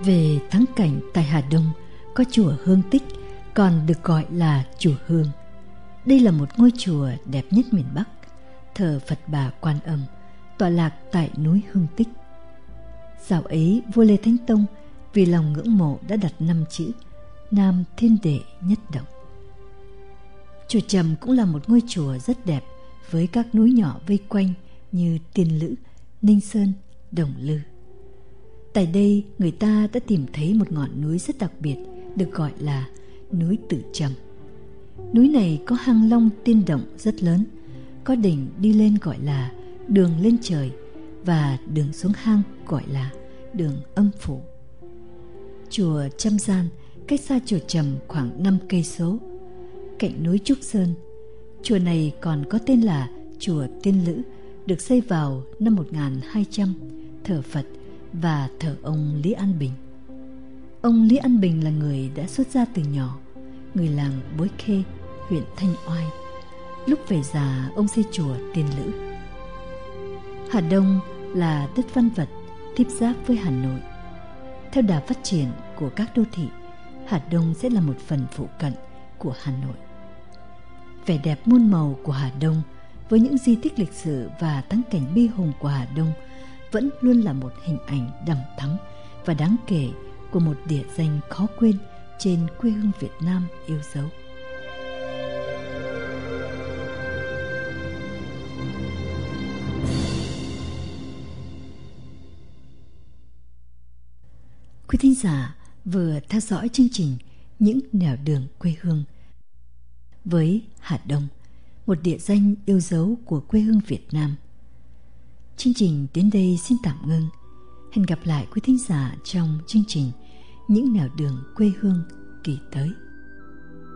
Về thắng cảnh tại Hà Đông có chùa Hương Tích, còn được gọi là chùa Hương. Đây là một ngôi chùa đẹp nhất miền Bắc, thờ Phật Bà Quan Âm, tọa lạc tại núi Hương Tích. Dạo ấy vua Lê Thánh Tông vì lòng ngưỡng mộ đã đặt 5 chữ Nam Thiên Đệ Nhất Động. Chùa Trầm cũng là một ngôi chùa rất đẹp với các núi nhỏ vây quanh như Tiên Lữ, Ninh Sơn, Đồng Lư. Tại đây người ta đã tìm thấy một ngọn núi rất đặc biệt được gọi là núi Tử Trầm. Núi này có hang long tiên động rất lớn, có đỉnh đi lên gọi là đường lên trời và đường xuống hang gọi là đường âm phủ. Chùa Trăm Gian cách xa chùa Trầm khoảng 5 cây số, cạnh núi Trúc Sơn. Chùa này còn có tên là chùa Tiên Lữ, được xây vào năm 1200, thờ Phật và thờ ông Lý An Bình. Ông Lý An Bình là người đã xuất gia từ nhỏ, người làng Bối Khê, huyện Thanh Oai. Lúc về già, ông xây chùa Tiên Lữ. Hà Đông là đất văn vật tiếp giáp với Hà Nội. Theo đà phát triển của các đô thị, Hà Đông sẽ là một phần phụ cận của Hà Nội. Vẻ đẹp muôn màu của Hà Đông với những di tích lịch sử và thắng cảnh bi hùng của Hà Đông vẫn luôn là một hình ảnh đằm thắm và đáng kể của một địa danh khó quên trên quê hương Việt Nam yêu dấu. Quý thính giả vừa theo dõi chương trình Những nẻo đường quê hương với Hà Đông, một địa danh yêu dấu của quê hương Việt Nam. Chương trình đến đây xin tạm ngưng. Hẹn gặp lại quý thính giả trong chương trình Những nẻo đường quê hương kỳ tới.